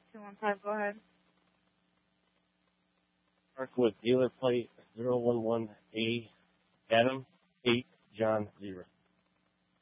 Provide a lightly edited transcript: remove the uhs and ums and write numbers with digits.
215, go ahead. Park with dealer plate 011A Adam.